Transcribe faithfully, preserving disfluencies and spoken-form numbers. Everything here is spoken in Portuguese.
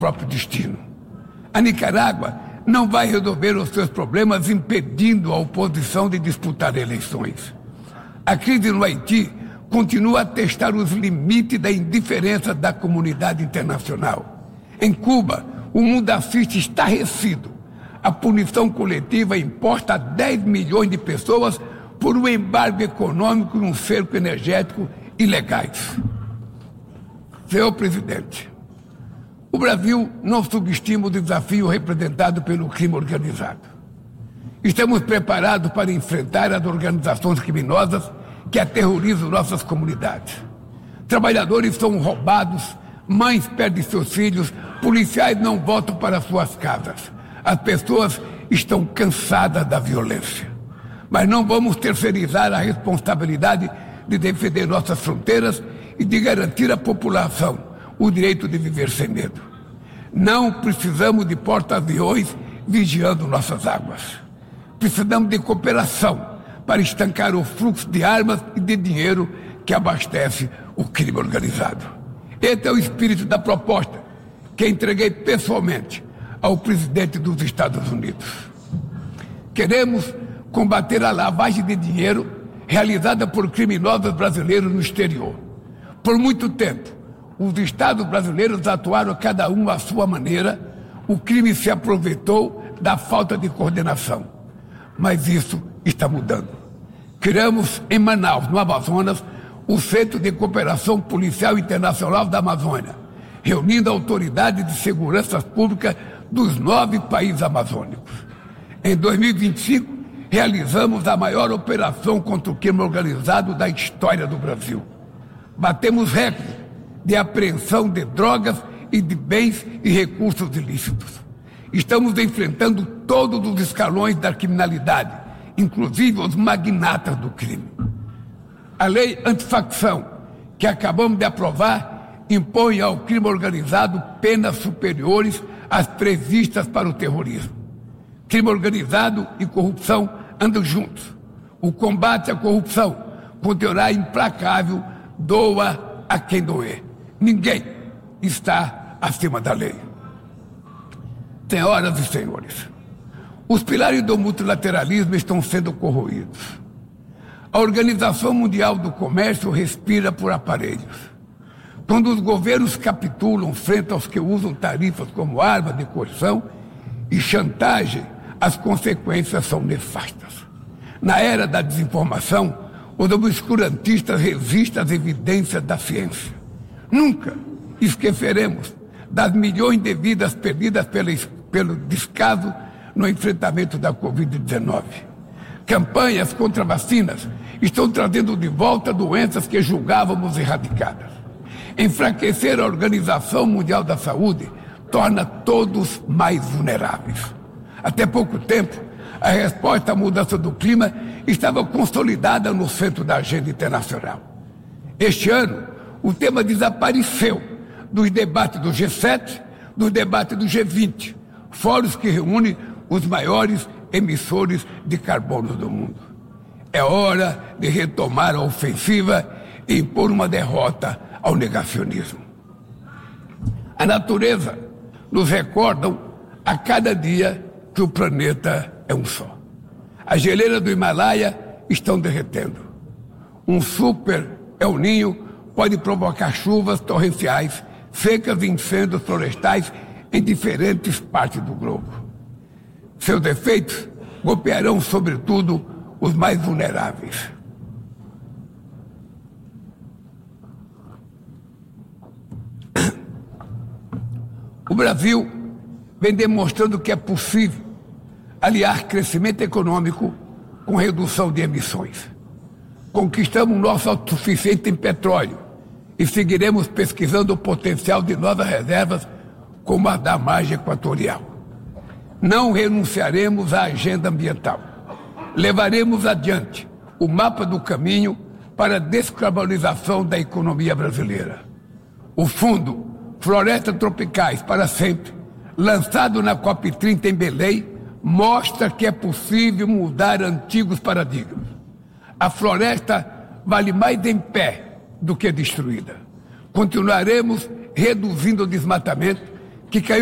próprio destino. A Nicarágua não vai resolver os seus problemas impedindo a oposição de disputar eleições. A crise no Haiti continua a testar os limites da indiferença da comunidade internacional. Em Cuba, o mundo assiste estarrecido. A punição coletiva imposta a dez milhões de pessoas por um embargo econômico e um cerco energético ilegais. Senhor presidente, o Brasil não subestima o desafio representado pelo crime organizado. Estamos preparados para enfrentar as organizações criminosas que aterrorizam nossas comunidades. Trabalhadores são roubados, mães perdem seus filhos, policiais não voltam para suas casas. As pessoas estão cansadas da violência. Mas não vamos terceirizar a responsabilidade de defender nossas fronteiras e de garantir à população o direito de viver sem medo. Não precisamos de porta-aviões vigiando nossas águas. Precisamos de cooperação para estancar o fluxo de armas e de dinheiro que abastece o crime organizado. Esse é o espírito da proposta que entreguei pessoalmente ao presidente dos Estados Unidos. Queremos combater a lavagem de dinheiro realizada por criminosos brasileiros no exterior. Por muito tempo, os estados brasileiros atuaram cada um à sua maneira, o crime se aproveitou da falta de coordenação. Mas isso está mudando. Criamos em Manaus, no Amazonas, o Centro de Cooperação Policial Internacional da Amazônia, reunindo autoridades de segurança pública dos nove países amazônicos. Em dois mil e vinte e cinco, realizamos a maior operação contra o crime organizado da história do Brasil. Batemos recorde de apreensão de drogas e de bens e recursos ilícitos. Estamos enfrentando todos os escalões da criminalidade, inclusive os magnatas do crime. A lei antifacção, que acabamos de aprovar, impõe ao crime organizado penas superiores às previstas para o terrorismo. Crime organizado e corrupção andam juntos. O combate à corrupção continuará implacável, doa a quem doer. Ninguém está acima da lei. Senhoras e senhores, os pilares do multilateralismo estão sendo corroídos. A Organização Mundial do Comércio respira por aparelhos. Quando os governos capitulam frente aos que usam tarifas como arma de coerção e chantagem, as consequências são nefastas. Na era da desinformação, os obscurantistas resistem às evidências da ciência. Nunca esqueceremos das milhões de vidas perdidas pelo, pelo descaso no enfrentamento da covid dezenove. Campanhas contra vacinas estão trazendo de volta doenças que julgávamos erradicadas. Enfraquecer a Organização Mundial da Saúde torna todos mais vulneráveis. Até pouco tempo, a resposta à mudança do clima estava consolidada no centro da agenda internacional. Este ano, o tema desapareceu dos debates do G sete, dos debates do G vinte, fóruns que reúnem os maiores emissores de carbono do mundo. É hora de retomar a ofensiva e impor uma derrota ao negacionismo. A natureza nos recorda a cada dia que o planeta é um só. As geleiras do Himalaia estão derretendo. Um super El Niño pode provocar chuvas torrenciais, secas e incêndios florestais em diferentes partes do globo. Seus efeitos golpearão, sobretudo, os mais vulneráveis. O Brasil vem demonstrando que é possível aliar crescimento econômico com redução de emissões. Conquistamos nosso autossuficiente em petróleo e seguiremos pesquisando o potencial de novas reservas como a da margem equatorial. Não renunciaremos à agenda ambiental. Levaremos adiante o mapa do caminho para a descarbonização da economia brasileira. O Fundo Florestas Tropicais para Sempre, lançado na COP trinta em Belém, mostra que é possível mudar antigos paradigmas. A floresta vale mais em pé do que destruída. Continuaremos reduzindo o desmatamento, que caiu